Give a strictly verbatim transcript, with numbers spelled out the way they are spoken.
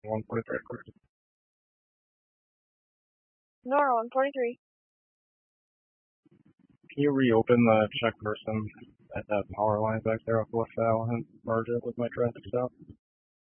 one forty-three. Nora, one forty-three. Can you reopen the check person at that power line back there off West Isle and merge it with my traffic stop?